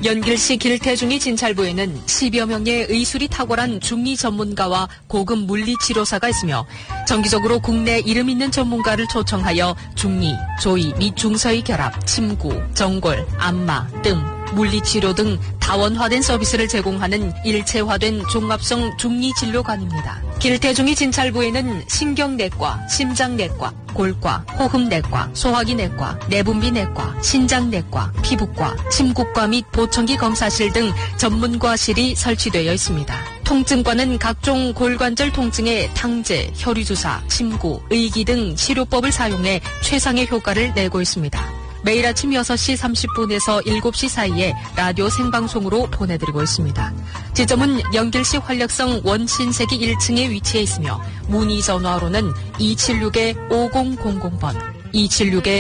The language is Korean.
연길시 길태중이 진찰부에는 10여 명의 의술이 탁월한 중이 전문가와 고급 물리치료사가 있으며 정기적으로 국내 이름 있는 전문가를 초청하여 중이, 조이 및 중서의 결합, 침구, 정골, 안마, 등 물리치료 등 다원화된 서비스를 제공하는 일체화된 종합성 중리진료관입니다. 길태중이 진찰부에는 신경내과, 심장내과, 골과, 호흡내과, 소화기내과, 내분비내과, 신장내과, 피부과, 침구과 및 보청기 검사실 등 전문과실이 설치되어 있습니다. 통증과는 각종 골관절 통증의 탕제, 혈유주사, 침구, 의기 등 치료법을 사용해 최상의 효과를 내고 있습니다. 매일 아침 6시 30분에서 7시 사이에 라디오 생방송으로 보내드리고 있습니다. 지점은 연길시 활력성 원신세기 1층에 위치해 있으며 문의 전화로는 276-5000번, 276